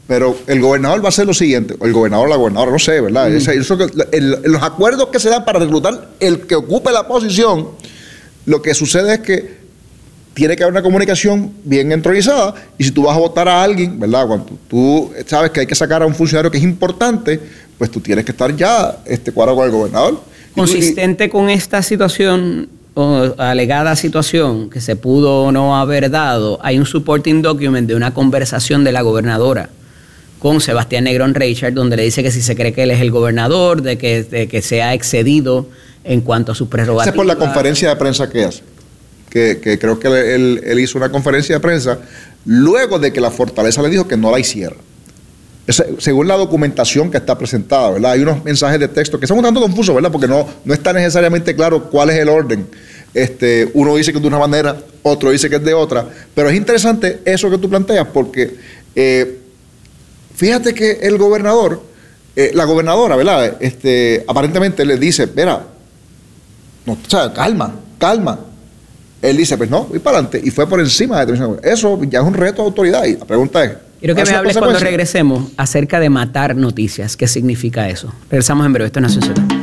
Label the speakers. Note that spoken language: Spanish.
Speaker 1: Pero el gobernador va a hacer lo siguiente, o el gobernador o la gobernadora, no sé, ¿verdad? Los acuerdos que se dan para reclutar el que ocupe la posición, lo que sucede es que tiene que haber una comunicación bien entronizada, y si tú vas a votar a alguien, ¿verdad? Cuando tú sabes que hay que sacar a un funcionario que es importante, pues tú tienes que estar ya cuadrado con el gobernador.
Speaker 2: Consistente con esta situación o alegada situación que se pudo o no haber dado, hay un supporting document de una conversación de la gobernadora con Sebastián Negrón Reichard, donde le dice que si se cree que él es el gobernador, de que se ha excedido en cuanto a sus prerrogativas.
Speaker 1: Esa es por la conferencia de prensa que hace, que creo que él hizo una conferencia de prensa luego de que la Fortaleza le dijo que no la hiciera. Según la documentación que está presentada, ¿verdad? Hay unos mensajes de texto que son un tanto confusos, ¿verdad? Porque no está necesariamente claro cuál es el orden. Uno dice que es de una manera, otro dice que es de otra, pero es interesante eso que tú planteas, porque fíjate que el gobernador, la gobernadora, ¿verdad? Aparentemente le dice, mira, no, o sea, calma. Él dice, pues no, voy para adelante, y fue por encima de eso. Ya es un reto de autoridad, y la pregunta es,
Speaker 2: quiero que me hables cuando regresemos acerca de matar noticias. ¿Qué significa eso? Regresamos en breve. Esto es Nación Z.